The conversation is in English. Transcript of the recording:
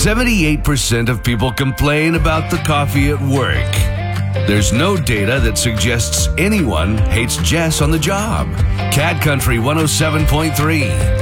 78% of people complain about the coffee at work. There's no data that suggests anyone hates Jess on the job. Cat Country 107.3.